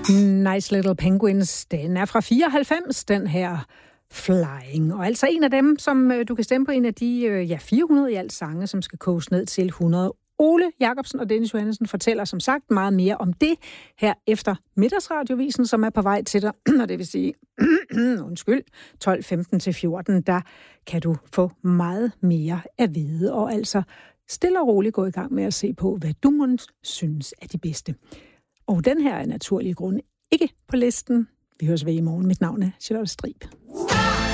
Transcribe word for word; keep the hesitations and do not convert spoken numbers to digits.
Nice Little Penguins, den er fra fireoghalvfems, den her Flying. Og altså en af dem, som du kan stemme på, en af de ja, fire hundrede i alt sange, som skal koges ned til hundrede. Ole Jacobsen og Dennis Johannessen fortæller som sagt meget mere om det her efter middagsradiovisen, som er på vej til dig. Og det vil sige, undskyld, tolv femten til fjorten, der kan du få meget mere at vide. Og altså stille og roligt gå i gang med at se på, hvad du må synes er de bedste. Og den her er naturlige grund ikke på listen. Vi høres ved i morgen. Mit navn er Charlotte Strib.